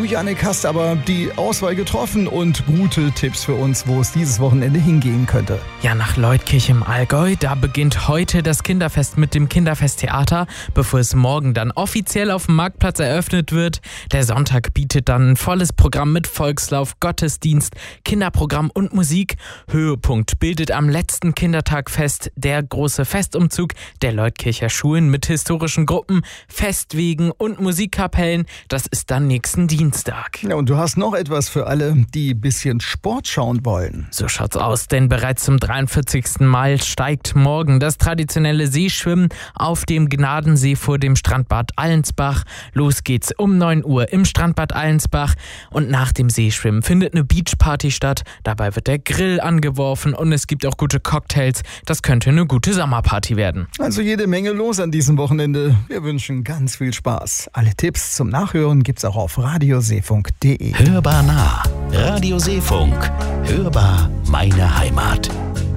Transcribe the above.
Yannick, hast aber die Auswahl getroffen und gute Tipps für uns, wo es dieses Wochenende hingehen könnte. Ja, nach Leutkirch im Allgäu, da beginnt heute das Kinderfest mit dem Kinderfesttheater, bevor es morgen dann offiziell auf dem Marktplatz eröffnet wird. Der Sonntag bietet dann ein volles Programm mit Volkslauf, Gottesdienst, Kinderprogramm und Musik. Höhepunkt bildet am letzten Kindertag fest der große Festumzug der Leutkircher Schulen mit historischen Gruppen, Festwegen und Musikkapellen. Das ist dann nächsten Dienstag. Ja, und du hast noch etwas für alle, die ein bisschen Sport schauen wollen. So schaut's aus, denn bereits zum 43. Mal steigt morgen das traditionelle Seeschwimmen auf dem Gnadensee vor dem Strandbad Allensbach. Los geht's um 9 Uhr im Strandbad Allensbach und nach dem Seeschwimmen findet eine Beachparty statt. Dabei wird der Grill angeworfen und es gibt auch gute Cocktails. Das könnte eine gute Sommerparty werden. Also jede Menge los an diesem Wochenende. Wir wünschen ganz viel Spaß. Alle Tipps zum Nachhören gibt's auch auf radioseefunk.de. Hörbar nah. Radio Seefunk. Hörbar meine Heimat.